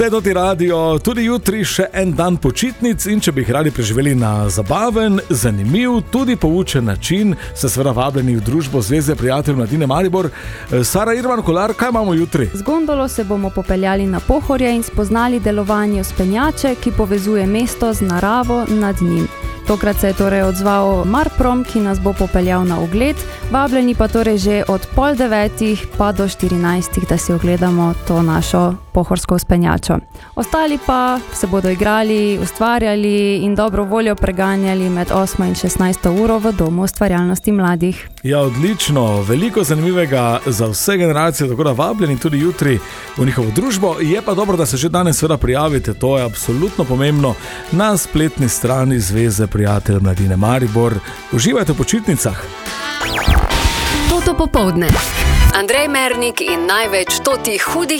Petoti radio, tudi jutri še en dan počitnic in če bi jih radi preživeli na zabaven, zanimiv, tudi poučen način, se seveda vabljeni v družbo Zveze prijateljev mladine Maribor. Sara Irman Kolar, kaj imamo jutri? Z gondolo se bomo popeljali na Pohorje in spoznali delovanje vzpenjače, ki povezuje mesto z naravo nad njim. Tokrat se je torej odzval Marprom, ki nas bo popeljal na ogled, vabljeni pa torej že od 8:30 pa do 14, da si ogledamo to našo pohorsko vzpenjačo. Ostali pa se bodo igrali, ustvarjali in dobro voljo preganjali med 8 in 16 uro v Domu ustvarjalnosti mladih. Ja, odlično, veliko zanimivega za vse generacije, tako da vabljeni tudi jutri v njihovo družbo. Je pa dobro, da se že danes seveda prijavite, to je absolutno pomembno, na spletni strani Zveze prijateljev mladine Maribor. Uživajte v počitnicah. Toto popoldne. Andrej Mernik in največ totih hudih